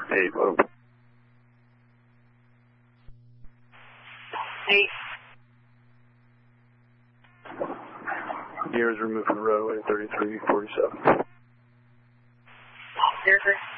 8, oh. 8. Gears removed from the roadway, 3347. Yes, sir.